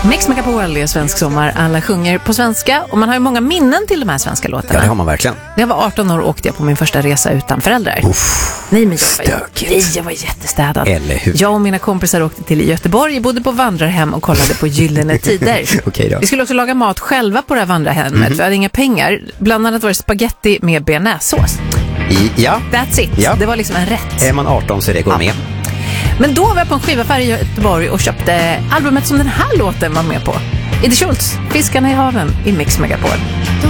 Mix Megapol är svensk sommar. Alla sjunger på svenska och man har ju många minnen till de här svenska låtarna. Ja, det har man verkligen. När jag var 18 år åkte jag på min första resa utan föräldrar. Nej, men jag var jättestädad. Eller hur? Jag och mina kompisar åkte till Göteborg, bodde på vandrarhem och kollade på Gyllene Tider. Okej då. Vi skulle också laga mat själva på det här vandrarhemmet. Vi hade inga pengar. Bland annat var det spaghetti med bearnaisesås. Ja. That's it. Ja. Det var liksom en rätt. Är man 18 så är det gourmet. Men då var jag på en skivaffär i Göteborg och köpte albumet som den här låten var med på. Eddie Schultz, Fiskarna i haven i Mix Megapol.